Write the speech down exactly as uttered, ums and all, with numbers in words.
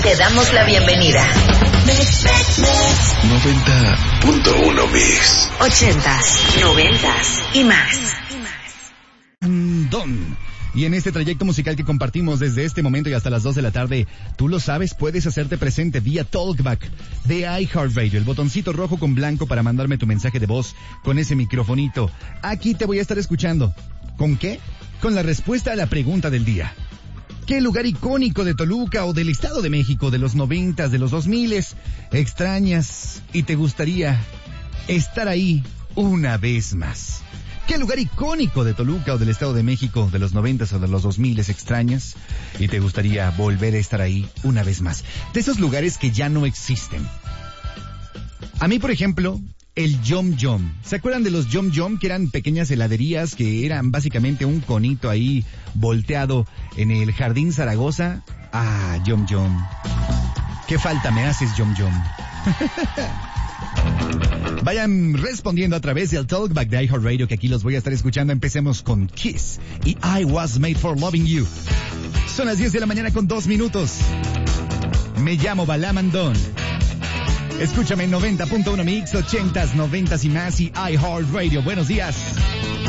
Te damos la bienvenida. noventa punto uno Mix. Ochentas, noventas y más. Don. Y en este trayecto musical que compartimos desde este momento y hasta las dos de la tarde, tú lo sabes, puedes hacerte presente vía Talkback de iHeartRadio, el botoncito rojo con blanco para mandarme tu mensaje de voz con ese microfonito. Aquí te voy a estar escuchando. ¿Con qué? Con la respuesta a la pregunta del día. ¿Qué lugar icónico de Toluca o del Estado de México de los noventas, de los dos miles extrañas y te gustaría estar ahí una vez más? ¿Qué lugar icónico de Toluca o del Estado de México de los noventas o de los dos miles extrañas y te gustaría volver a estar ahí una vez más? De esos lugares que ya no existen. A mí, por ejemplo, el Yum Yum. ¿Se acuerdan de los Yum Yum? Que eran pequeñas heladerías que eran básicamente un conito ahí volteado en el Jardín Zaragoza. Ah, Yum Yum. ¿Qué falta me haces, Yum Yum? Vayan respondiendo a través del Talkback de iHeartRadio, que aquí los voy a estar escuchando. Empecemos con Kiss y I Was Made for Loving You. Son las diez de la mañana con dos minutos. Me llamo Balamandón. Escúchame en noventa punto uno Mix, ochentas, noventas y más y iHeartRadio. Buenos días.